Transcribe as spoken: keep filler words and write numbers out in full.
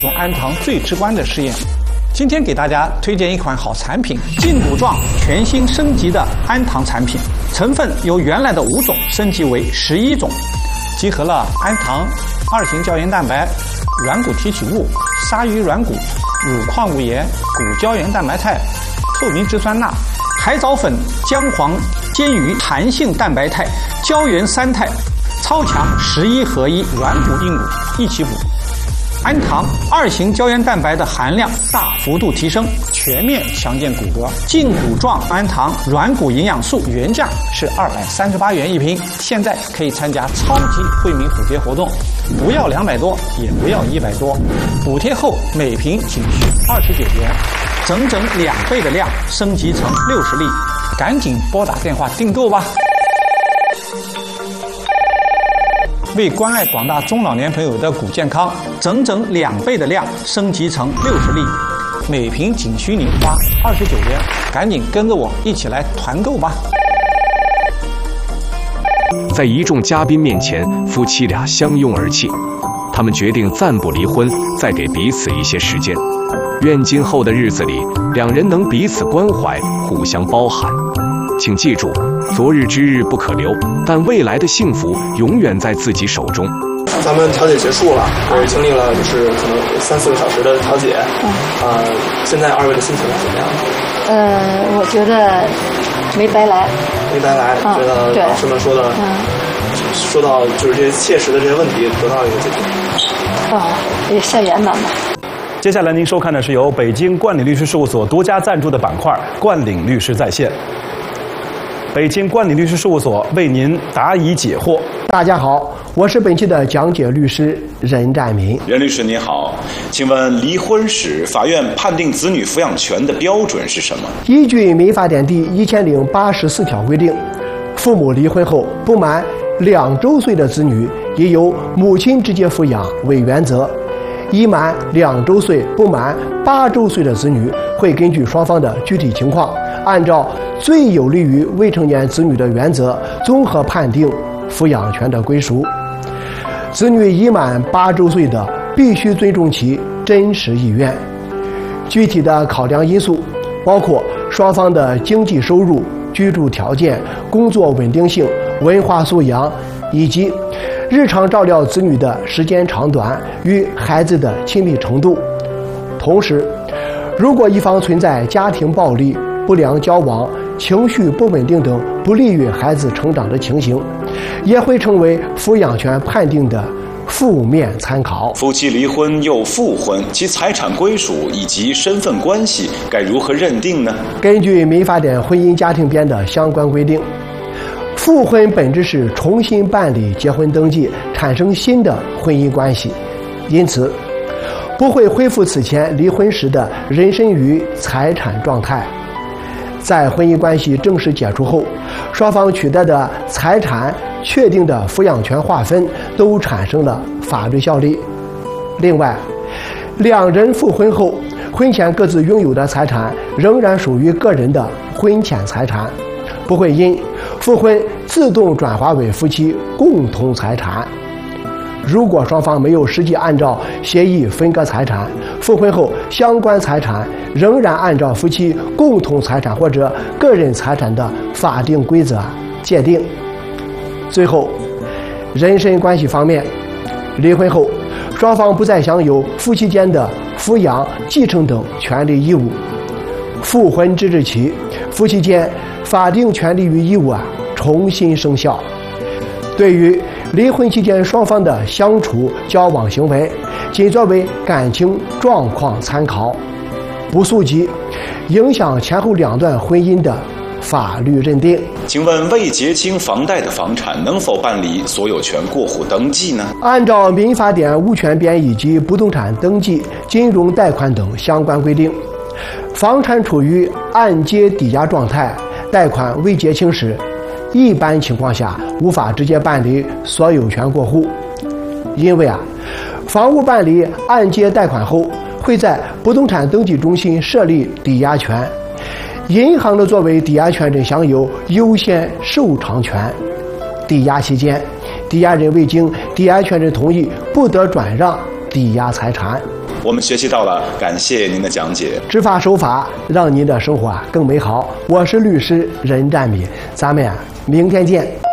用安堂最直观的试验。今天给大家推荐一款好产品——胫骨状全新升级的安堂产品，成分由原来的五种升级为十一种，集合了安堂二型胶原蛋白、软骨提取物、鲨鱼软骨、乳矿物盐、骨胶原蛋白肽、透明质酸钠、海藻粉、姜黄、煎鱼、弹性蛋白肽、胶原三肽，超强十一合一，软骨硬骨一起补。安堂二型胶原蛋白的含量大幅度提升，全面强健骨骼。胫骨状安堂软骨营养素原价是二百三十八元一瓶，现在可以参加超级惠民补贴活动，不要两百多，也不要一百多，补贴后每瓶仅需二十九元，整整两倍的量，升级成六十粒，赶紧拨打电话订购吧。为关爱广大中老年朋友的骨健康，整整两倍的量升级成六十粒，每瓶仅需您花二十九元，赶紧跟着我一起来团购吧。 在一众嘉宾面前，夫妻俩相拥而泣，他们决定暂不离婚，再给彼此一些时间，愿今后的日子里，两人能彼此关怀，互相包涵。请记住，昨日之日不可留，但未来的幸福永远在自己手中。 咱们调解结束了，也经历了就是可能三四个小时的调解。嗯。呃，现在二位的心情是怎么样的？ 呃，我觉得没白来。 没白来， 嗯、 觉得老师们说的，嗯，说到就是这些切实的这些问题得到了一个解决。 啊，也算圆满吧。 接下来您收看的是由北京冠领律师事务所独家赞助的板块“冠领律师在线”。北京冠领律师事务所为您答疑解惑。 大家好，我是本期的讲解律师任占民。 任律师您好，请问离婚时法院判定子女抚养权的标准是什么？ 依据民法典第一千零八十四条规定，父母离婚后不满两周岁的子女，也由母亲直接抚养为原则。已满两周岁不满八周岁的子女，会根据双方的具体情况，按照最有利于未成年子女的原则，综合判定抚养权的归属。子女已满八周岁的，必须尊重其真实意愿。具体的考量因素包括双方的经济收入、居住条件、工作稳定性、文化素养，以及日常照料子女的时间长短与孩子的亲密程度。同时，如果一方存在家庭暴力、不良交往、情绪不稳定等不利于孩子成长的情形，也会成为抚养权判定的负面参考。 夫妻离婚又复婚，其财产归属以及身份关系该如何认定呢？ 根据民法典婚姻家庭编的相关规定，复婚本质是重新办理结婚登记，产生新的婚姻关系，因此不会恢复此前离婚时的人身与财产状态。在婚姻关系正式解除后，双方取得的财产确定的抚养权划分都产生了法律效力。另外，两人复婚后，婚前各自拥有的财产仍然属于个人的婚前财产，不会因复婚自动转化为夫妻共同财产。如果双方没有实际按照协议分割财产，复婚后相关财产仍然按照夫妻共同财产或者个人财产的法定规则界定。最后，人身关系方面，离婚后双方不再享有夫妻间的抚养、继承等权利义务。复婚之日起，夫妻间法定权利与义务啊重新生效。对于离婚期间双方的相处交往行为，仅作为感情状况参考，不溯及影响前后两段婚姻的法律认定。 请问未结清房贷的房产能否办理所有权过户登记呢？ 按照民法典物权编以及不动产登记、金融贷款等相关规定，房产处于按揭抵押状态，贷款未结清时，一般情况下无法直接办理所有权过户。因为啊，房屋办理按揭贷款后，会在不动产登记中心设立抵押权，银行的作为抵押权人享有优先受偿权。抵押期间，抵押人未经抵押权人同意，不得转让抵押财产。 我们学习到了，感谢您的讲解。 执法守法，让您的生活啊更美好。我是律师任占敏，咱们啊明天见。